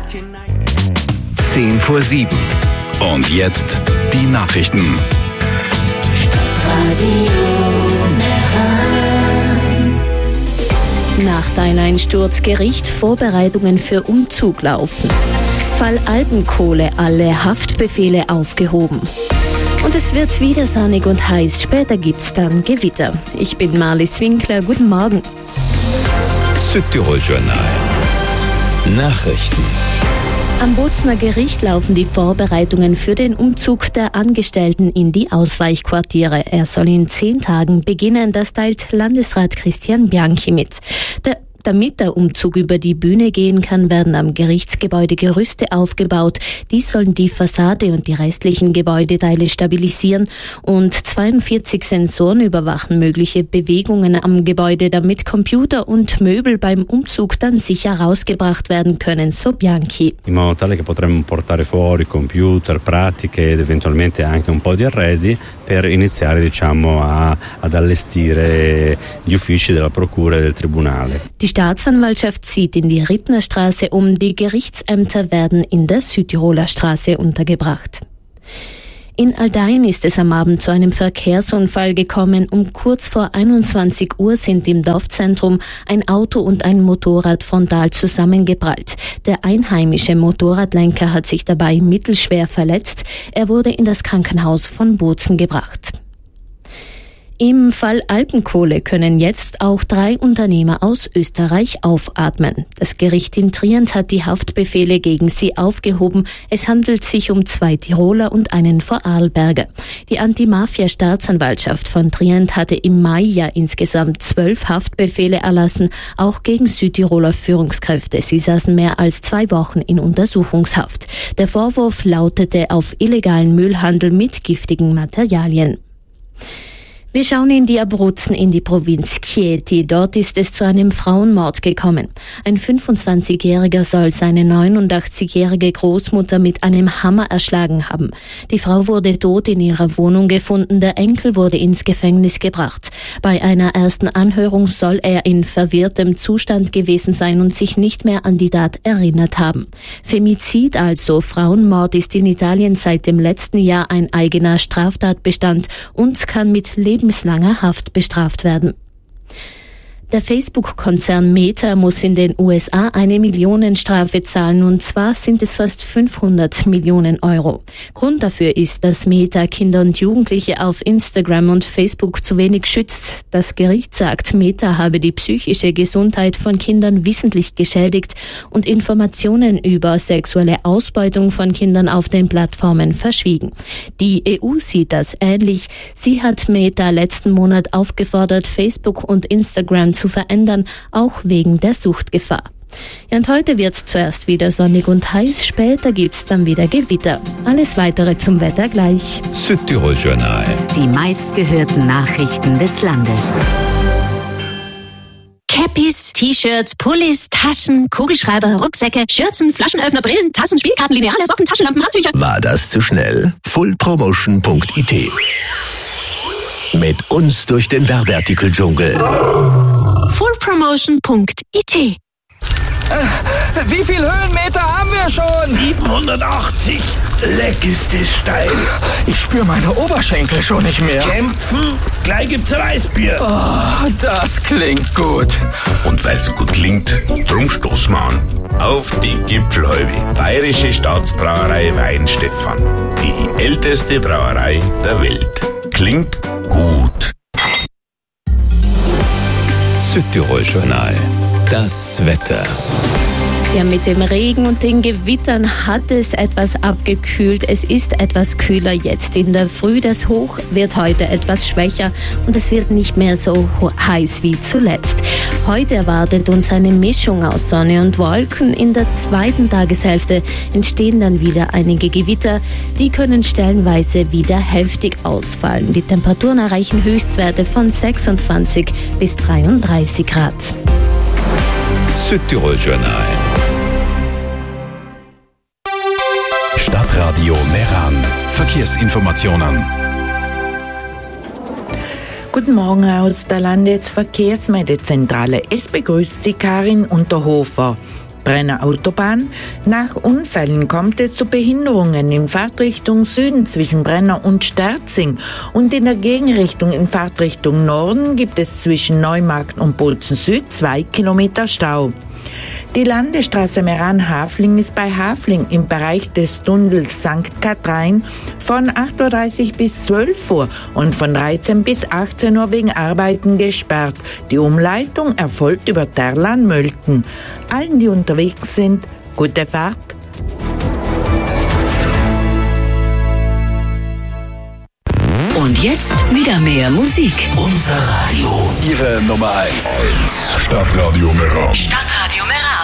6:50. Und jetzt die Nachrichten. Nacht-Einsturz, Gericht, Vorbereitungen für Umzug laufen. Fall Alpenkohle, alle Haftbefehle aufgehoben. Und es wird wieder sonnig und heiß, später gibt's dann Gewitter. Ich bin Marlies Winkler, guten Morgen. Südtirol Journal. Nachrichten. Am Bozner Gericht laufen die Vorbereitungen für den Umzug der Angestellten in die Ausweichquartiere. Er soll in 10 Tagen beginnen, das teilt Landesrat Christian Bianchi mit. Damit der Umzug über die Bühne gehen kann, werden am Gerichtsgebäude Gerüste aufgebaut. Die sollen die Fassade und die restlichen Gebäudeteile stabilisieren und 42 Sensoren überwachen mögliche Bewegungen am Gebäude, damit Computer und Möbel beim Umzug dann sicher rausgebracht werden können, so Bianchi. In modo tale che potremmo portare fuori computer, pratiche ed eventualmente anche un po' di arredi per iniziare ad allestire gli uffici della procura e del tribunale. Die Staatsanwaltschaft zieht in die Rittnerstraße um, die Gerichtsämter werden in der Südtiroler Straße untergebracht. In Aldein ist es am Abend zu einem Verkehrsunfall gekommen. Um kurz vor 21 Uhr sind im Dorfzentrum ein Auto und ein Motorrad frontal zusammengeprallt. Der einheimische Motorradlenker hat sich dabei mittelschwer verletzt. Er wurde in das Krankenhaus von Bozen gebracht. Im Fall Alpenkohle können jetzt auch 3 Unternehmer aus Österreich aufatmen. Das Gericht in Trient hat die Haftbefehle gegen sie aufgehoben. Es handelt sich um 2 Tiroler und einen Vorarlberger. Die Anti-Mafia-Staatsanwaltschaft von Trient hatte im Mai ja insgesamt 12 Haftbefehle erlassen, auch gegen Südtiroler Führungskräfte. Sie saßen mehr als 2 Wochen in Untersuchungshaft. Der Vorwurf lautete auf illegalen Müllhandel mit giftigen Materialien. Wir schauen in die Abruzzen in die Provinz Chieti. Dort ist es zu einem Frauenmord gekommen. Ein 25-Jähriger soll seine 89-jährige Großmutter mit einem Hammer erschlagen haben. Die Frau wurde tot in ihrer Wohnung gefunden. Der Enkel wurde ins Gefängnis gebracht. Bei einer ersten Anhörung soll er in verwirrtem Zustand gewesen sein und sich nicht mehr an die Tat erinnert haben. Femizid, also Frauenmord, ist in Italien seit dem letzten Jahr ein eigener Straftatbestand und kann mit lebenslanger Haft bestraft werden. Der Facebook-Konzern Meta muss in den USA eine Millionenstrafe zahlen, und zwar sind es fast 500 Millionen Euro. Grund dafür ist, dass Meta Kinder und Jugendliche auf Instagram und Facebook zu wenig schützt. Das Gericht sagt, Meta habe die psychische Gesundheit von Kindern wissentlich geschädigt und Informationen über sexuelle Ausbeutung von Kindern auf den Plattformen verschwiegen. Die EU sieht das ähnlich. Sie hat Meta letzten Monat aufgefordert, Facebook und Instagram zu verändern, auch wegen der Suchtgefahr. Ja, und heute wird's zuerst wieder sonnig und heiß, später gibt's dann wieder Gewitter. Alles weitere zum Wetter gleich. Südtirol Journal. Die meistgehörten Nachrichten des Landes. Cappies, T-Shirts, Pullis, Taschen, Kugelschreiber, Rucksäcke, Schürzen, Flaschenöffner, Brillen, Tassen, Spielkarten, Lineale, Socken, Taschenlampen, Handtücher. War das zu schnell? fullpromotion.it. Mit uns durch den Werbeartikel-Dschungel. fullpromotion.it. Wie viel Höhenmeter haben wir schon? 780. Leck ist es steil. Ich spüre meine Oberschenkel schon nicht mehr. Kämpfen? Gleich gibt's Weißbier. Oh, das klingt gut. Und weil's so gut klingt, drum stoßen wir an. Auf die Gipfelhalbe. Bayerische Staatsbrauerei Weinstefan. Die älteste Brauerei der Welt. Klingt gut. Südtirol Journal. Das Wetter. Ja, mit dem Regen und den Gewittern hat es etwas abgekühlt. Es ist etwas kühler jetzt in der Früh. Das Hoch wird heute etwas schwächer und es wird nicht mehr so heiß wie zuletzt. Heute erwartet uns eine Mischung aus Sonne und Wolken. In der zweiten Tageshälfte entstehen dann wieder einige Gewitter. Die können stellenweise wieder heftig ausfallen. Die Temperaturen erreichen Höchstwerte von 26 bis 33 Grad. Südtirol Journal. Stadtradio Meran. Verkehrsinformationen. Guten Morgen aus der Landesverkehrsmeldezentrale. Es begrüßt Sie Karin Unterhofer. Brenner Autobahn. Nach Unfällen kommt es zu Behinderungen in Fahrtrichtung Süden zwischen Brenner und Sterzing und in der Gegenrichtung in Fahrtrichtung Norden gibt es zwischen Neumarkt und Bozen Süd 2 Kilometer Stau. Die Landesstraße Meran-Hafling ist bei Hafling im Bereich des Tunnels St. Kathrein von 8.30 Uhr bis 12 Uhr und von 13 bis 18 Uhr wegen Arbeiten gesperrt. Die Umleitung erfolgt über Terlan-Mölten. Allen, die unterwegs sind, gute Fahrt. Und jetzt wieder mehr Musik. Unser Radio. Ihre Nummer 1. Stadtradio Meran. Stadtradio Meran.